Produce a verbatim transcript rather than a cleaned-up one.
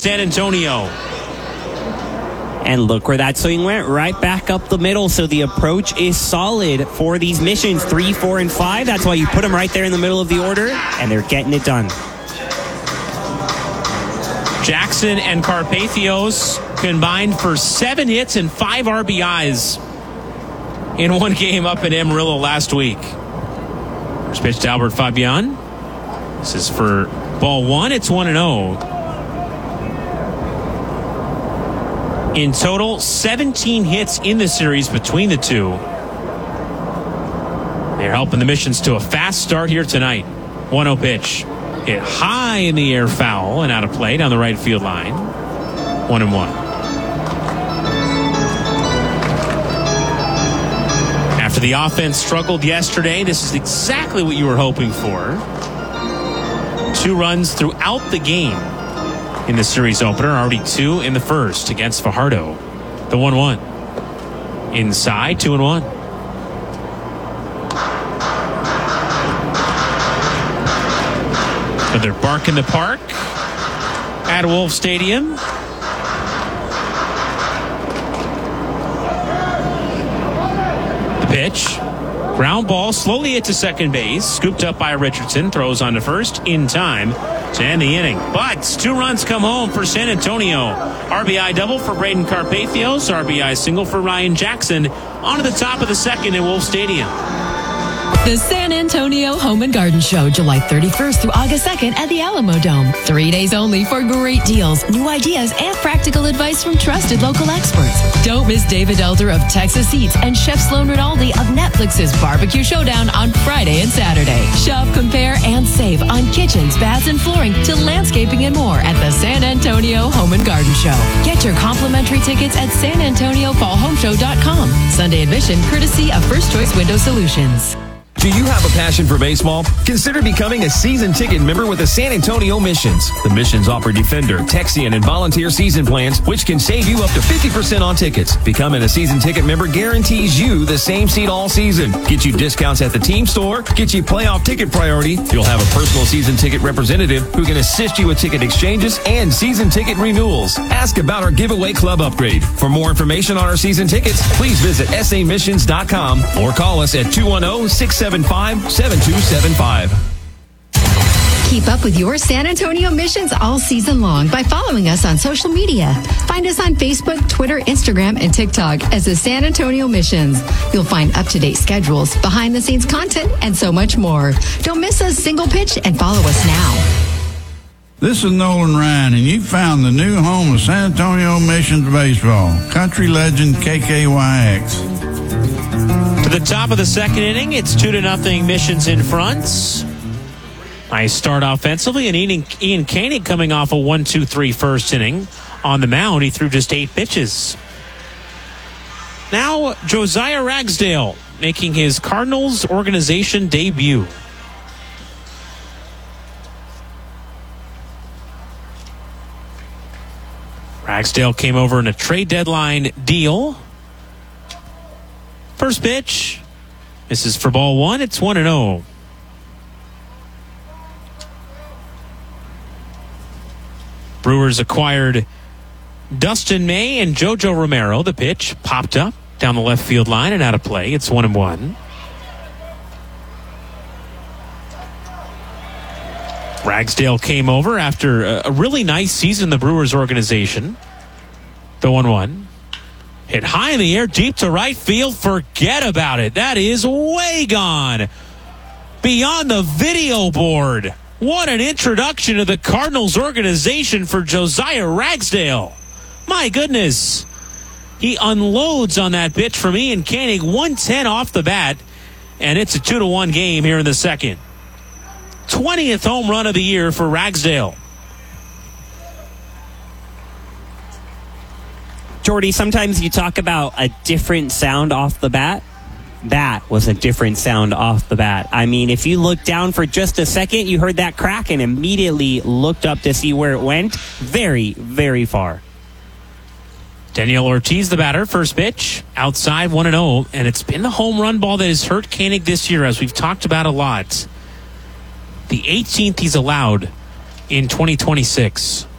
San Antonio. And look where that swing went, right back up the middle. So the approach is solid for these missions, three, four, and five. That's why you put them right there in the middle of the order, and they're getting it done. Jackson and Carpathios combined for seven hits and five R B Is in one game up in Amarillo last week. First pitch to Albert Fabian. This is for ball one. It's one and oh. In total, seventeen hits in the series between the two. They're helping the Missions to a fast start here tonight. one oh pitch. Hit high in the air, foul, and out of play down the right field line. One and one. After the offense struggled yesterday, this is exactly what you were hoping for. Two runs throughout the game in the series opener, already two in the first against Fajardo. The one one. Inside, two and one. Another bark in the park at Wolf Stadium. The pitch. Ground ball slowly hit to second base. Scooped up by Richardson. Throws on to first in time to end the inning. But two runs come home for San Antonio. R B I double for Braden Carpathios. R B I single for Ryan Jackson. On to the top of the second at Wolf Stadium. The San Antonio Home and Garden Show, July thirty-first through August second at the Alamo Dome. Three days only for great deals, new ideas, and practical advice from trusted local experts. Don't miss David Elder of Texas Eats and Chef Sloan Rinaldi of Netflix's Barbecue Showdown on Friday and Saturday. Shop, compare, and save on kitchens, baths, and flooring to landscaping and more at the San Antonio Home and Garden Show. Get your complimentary tickets at san antonio fall home show dot com. Sunday admission courtesy of First Choice Window Solutions. Do you have a passion for baseball? Consider becoming a season ticket member with the San Antonio Missions. The Missions offer Defender, Texian, and volunteer season plans, which can save you up to fifty percent on tickets. Becoming a season ticket member guarantees you the same seat all season. Get you discounts at the team store, get you playoff ticket priority. You'll have a personal season ticket representative who can assist you with ticket exchanges and season ticket renewals. Ask about our giveaway club upgrade. For more information on our season tickets, please visit s a missions dot com or call us at two one zero, six seven five, seven two seven five. Keep up with your San Antonio Missions all season long by following us on social media. Find us on Facebook, Twitter, Instagram, and TikTok as the San Antonio Missions. You'll find up-to-date schedules, behind-the-scenes content, and so much more. Don't miss a single pitch and follow us now. This is Nolan Ryan, and you found the new home of San Antonio Missions Baseball. Country legend K K Y X. To the top of the second inning, it's two to nothing Missions in front. Nice start offensively, and Ian, Ian Koenig coming off a one two three first inning. On the mound, he threw just eight pitches. Now, Josiah Ragsdale making his Cardinals organization debut. Ragsdale came over in a trade deadline deal. First pitch. This is for ball one. It's one and oh. Brewers acquired Dustin May and Jojo Romero. The pitch popped up down the left field line and out of play. It's one and one. Ragsdale came over after a, a really nice season in the Brewers organization. The one one. Hit high in the air, deep to right field. Forget about it. That is way gone. Beyond the video board. What an introduction to the Cardinals organization for Josiah Ragsdale. My goodness. He unloads on that pitch from Ian Koenig. one ten off the bat. And it's a two to one game here in the second. twentieth home run of the year for Ragsdale. Jordy, sometimes you talk about a different sound off the bat. That was a different sound off the bat. I mean, if you looked down for just a second, you heard that crack and immediately looked up to see where it went. Very, very far. Daniel Ortiz, the batter, first pitch, outside one and oh, and it's been the home run ball that has hurt Koenig this year, as we've talked about a lot. The eighteenth he's allowed in twenty twenty-six.